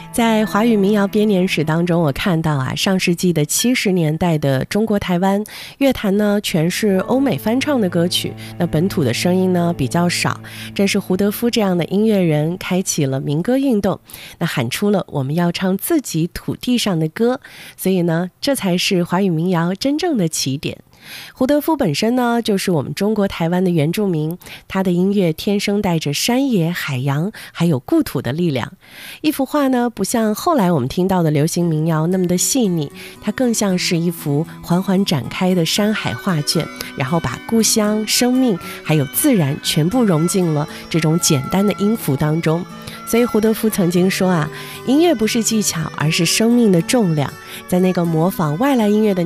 在华语民谣编年史当中，我看到上世纪的70年代的中国台湾乐坛呢，全是欧美翻唱的歌曲，那本土的声音呢比较少。正是胡德夫这样的音乐人开启了民歌运动，那喊出了我们要唱自己土地上的歌，所以呢，这才是华语民谣真正的起点。胡德夫本身呢，就是我们中国台湾的原住民，他的音乐天生带着山野、海洋还有故土的力量。一幅画呢，不像后来我们听到的流行民谣那么的细腻，它更像是一幅缓缓展开的山海画卷，然后把故乡、生命还有自然全部融进了这种简单的音符当中。所以胡德夫曾经说音乐不是技巧，而是生命的重量。在那个模仿外来音乐的